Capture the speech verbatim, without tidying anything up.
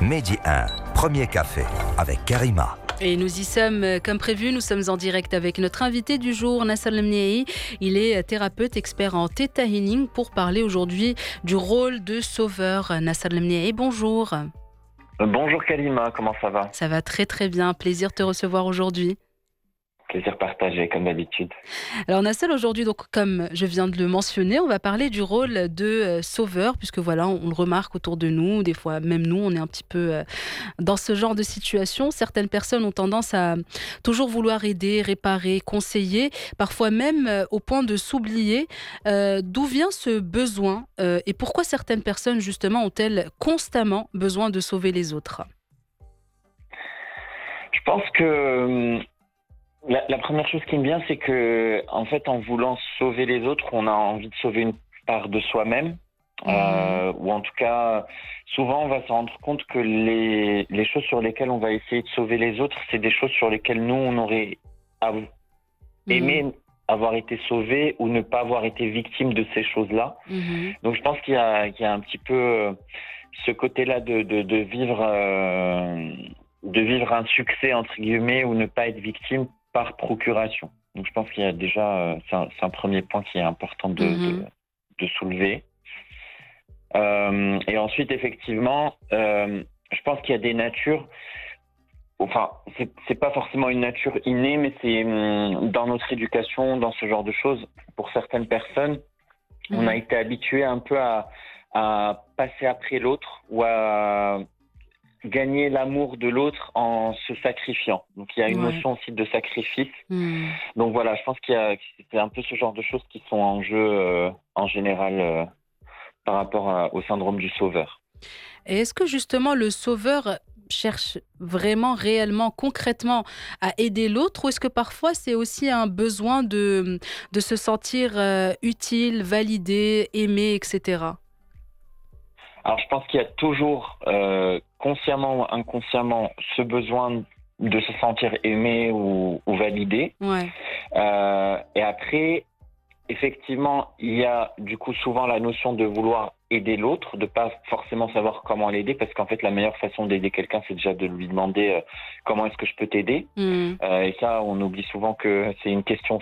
Mehdi un, premier café avec Karima. Et nous y sommes, comme prévu, nous sommes en direct avec notre invité du jour, Nassar Lemniahi. Il est thérapeute, expert en Theta Healing, pour parler aujourd'hui du rôle de sauveur. Nassar Lemniahi, bonjour. Bonjour Karima, comment ça va? Ça va très très bien, plaisir de te recevoir aujourd'hui. Plaisir partagé, comme d'habitude. Alors Nassar, aujourd'hui, donc, comme je viens de le mentionner, on va parler du rôle de euh, sauveur, puisque voilà, on, on le remarque autour de nous, des fois même nous, on est un petit peu euh, dans ce genre de situation. Certaines personnes ont tendance à toujours vouloir aider, réparer, conseiller, parfois même euh, au point de s'oublier. Euh, d'où vient ce besoin euh, et pourquoi certaines personnes, justement, ont-elles constamment besoin de sauver les autres? Je pense que La, la première chose qui me vient, c'est que, en fait, en voulant sauver les autres, on a envie de sauver une part de soi-même. Mmh. Euh, ou en tout cas, souvent, on va se rendre compte que les, les choses sur lesquelles on va essayer de sauver les autres, c'est des choses sur lesquelles nous, on aurait av- mmh. aimé avoir été sauvé ou ne pas avoir été victime de ces choses-là. Mmh. Donc, je pense qu'il y a, qu'il y a un petit peu ce côté-là de, de, de vivre... Euh, de vivre un succès, entre guillemets, ou ne pas être victime par procuration. Donc je pense qu'il y a déjà, euh, c'est, un, c'est un premier point qui est important de, mmh. de, de soulever. Euh, et ensuite, effectivement, euh, je pense qu'il y a des natures, enfin, c'est, c'est pas forcément une nature innée, mais c'est hum, dans notre éducation, dans ce genre de choses, pour certaines personnes, mmh. on a été habitué un peu à, à passer après l'autre ou à gagner l'amour de l'autre en se sacrifiant. Donc il y a une ouais. notion aussi de sacrifice. Mmh. Donc voilà, je pense qu'il y a c'est un peu ce genre de choses qui sont en jeu euh, en général euh, par rapport à, au syndrome du sauveur. Et est-ce que justement le sauveur cherche vraiment, réellement, concrètement à aider l'autre, ou est-ce que parfois c'est aussi un besoin de, de se sentir euh, utile, validé, aimé, et cetera? Alors, je pense qu'il y a toujours, euh, consciemment ou inconsciemment, ce besoin de se sentir aimé ou, ou validé. Ouais. Euh, et après, effectivement, il y a du coup souvent la notion de vouloir aider l'autre, de pas forcément savoir comment l'aider, parce qu'en fait, la meilleure façon d'aider quelqu'un, c'est déjà de lui demander euh, comment est-ce que je peux t'aider. Mmh. Euh, et ça, on oublie souvent que c'est une question